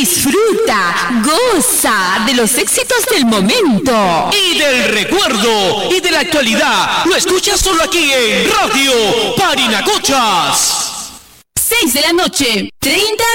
Disfruta, goza de los éxitos del momento y del recuerdo y de la actualidad. Lo escuchas solo aquí en Radio Parinacochas. 6 de la noche, 30